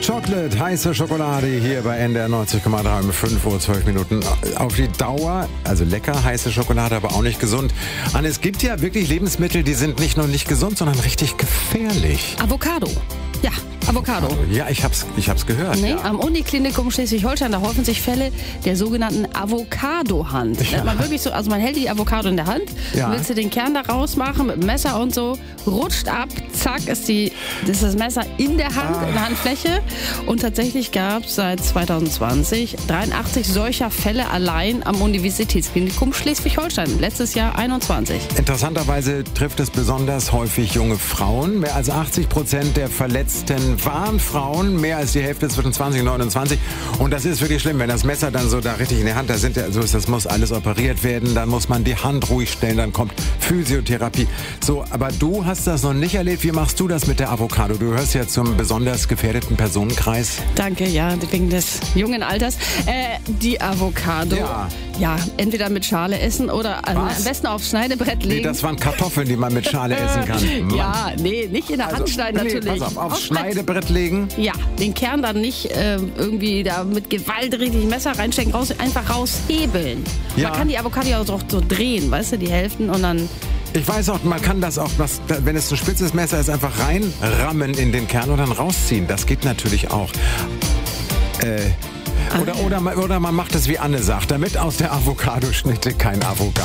Chocolate, heiße Schokolade hier bei NDR 90,3 um 5 Uhr, 12 Minuten. Auf die Dauer, also lecker, heiße Schokolade, aber auch nicht gesund. Anne, es gibt ja wirklich Lebensmittel, die sind nicht nur nicht gesund, sondern richtig gefährlich. Avocado. Ja, Avocado. Ja, ich hab's gehört. Nee, ja. Am Uniklinikum Schleswig-Holstein, da häufen sich Fälle der sogenannten Avocado-Hand. Ja. Man wirklich so, also man hält die Avocado in der Hand, Ja. willst du den Kern da rausmachen mit dem Messer und so, rutscht ab, zack, ist das Messer in der Hand, in der Handfläche. Und tatsächlich gab es seit 2020 83 solcher Fälle allein am Universitätsklinikum Schleswig-Holstein. Letztes Jahr 21. Interessanterweise trifft es besonders häufig junge Frauen. Mehr als 80% der Verletzten waren Frauen, mehr als die Hälfte zwischen 20 und 29. Und das ist wirklich schlimm, wenn das Messer dann so da richtig in der Hand, das muss alles operiert werden, dann muss man die Hand ruhig stellen, dann kommt Physiotherapie. So, aber du hast das noch nicht erlebt. Wie machst du das mit der Avocado? Du gehörst ja zum besonders gefährdeten Personenkreis. Danke, ja, wegen des jungen Alters. Die Avocado, ja, entweder mit Schale essen oder am besten aufs Schneidebrett legen. Nee, das waren Kartoffeln, die man mit Schale essen kann. Mann. Ja, nee, nicht in der Hand schneiden natürlich. Pass auf, aufs Schneidebrett legen. Ja, den Kern dann nicht irgendwie da mit Gewalt richtig Messer reinstecken, einfach raushebeln. Ja. Man kann die Avocado ja auch so drehen, weißt du, die Hälften und dann... Ich weiß auch, man kann das auch, wenn es ein spitzes Messer ist, einfach reinrammen in den Kern und dann rausziehen. Das geht natürlich auch. Oder man macht es, wie Anne sagt, damit aus der Avocado-Schnitte kein Avocado.